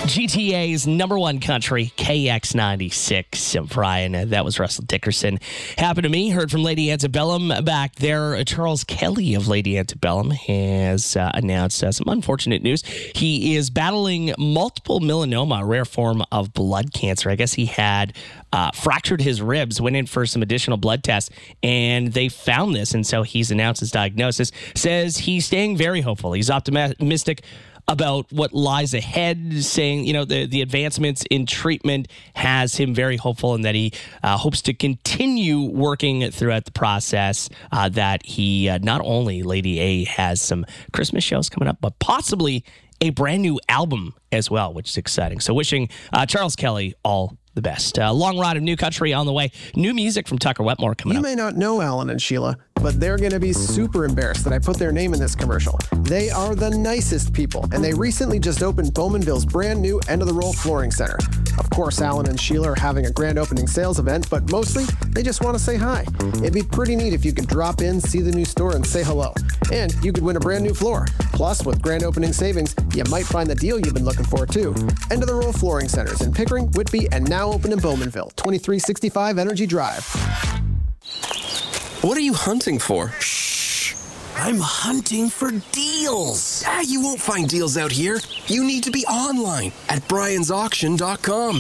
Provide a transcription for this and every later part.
GTA's number one country, KX96. Brian, that was Russell Dickerson. Happened to me. Heard from Lady Antebellum back there. Charles Kelly of Lady Antebellum has announced some unfortunate news. He is battling multiple melanoma, a rare form of blood cancer. I guess he had fractured his ribs, went in for some additional blood tests, and they found this. And so he's announced his diagnosis. Says he's staying very hopeful. He's optimistic about what lies ahead, saying, the advancements in treatment has him very hopeful and that he hopes to continue working throughout the process, that he not only, Lady A, has some Christmas shows coming up, but possibly a brand new album as well, which is exciting. So wishing Charles Kelly all the best. Long ride of new country on the way. New music from Tucker Wetmore coming up. You may not know Alan and Sheila, but they're going to be super embarrassed that I put their name in this commercial. They are the nicest people, and they recently just opened Bowmanville's brand new End of the Roll Flooring Center. Of course, Alan and Sheila are having a grand opening sales event, but mostly they just want to say hi. It'd be pretty neat if you could drop in, see the new store, and say hello. And you could win a brand new floor. Plus, with grand opening savings, you might find the deal you've been looking for, too. End of the Roll Flooring Centers in Pickering, Whitby, and now open in Bowmanville, 2365 Energy Drive. What are you hunting for? Shh! I'm hunting for deals. You won't find deals out here. You need to be online at briansauction.com.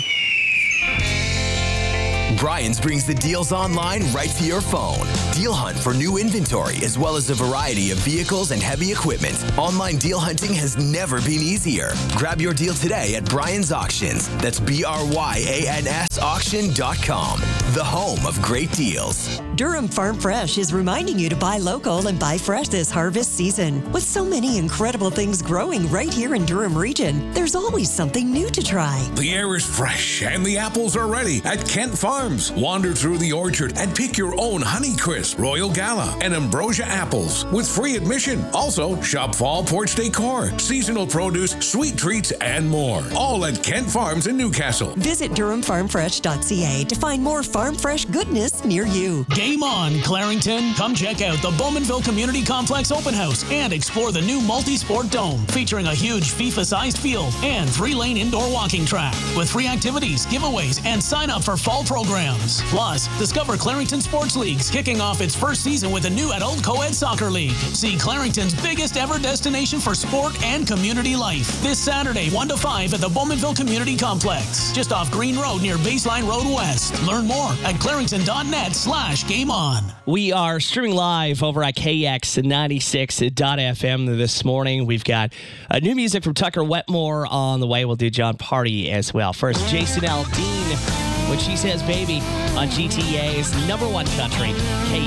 Brian's brings the deals online right to your phone. Deal hunt for new inventory, as well as a variety of vehicles and heavy equipment. Online deal hunting has never been easier. Grab your deal today at Brian's Auctions. That's BRYANS auction.com, the home of great deals. Durham Farm Fresh is reminding you to buy local and buy fresh this harvest season. With so many incredible things growing right here in Durham region, there's always something new to try. The air is fresh and the apples are ready at Kent Farms. Wander through the orchard and pick your own Honeycrisp, Royal Gala, and Ambrosia apples with free admission. Also, shop fall porch decor, seasonal produce, sweet treats, and more. All at Kent Farms in Newcastle. Visit DurhamFarmFresh.ca to find more farm fresh goodness near you. Game on, Clarington. Come check out the Bowmanville Community Complex Open House and explore the new multi-sport dome featuring a huge FIFA-sized field and 3-lane indoor walking track with free activities, giveaways, and sign up for fall programs. Plus, discover Clarington Sports Leagues kicking off its first season with a new adult co-ed soccer league. See Clarington's biggest ever destination for sport and community life this Saturday 1 to 5 at the Bowmanville Community Complex, just off Green Road near Baseline Road West. Learn more at clarington.net/gameon. We are streaming live over at KX96.FM this morning. We've got new music from Tucker Wetmore on the way. We'll do John Party as well. First, Jason Aldean, When She Says Baby on GTA's number one country,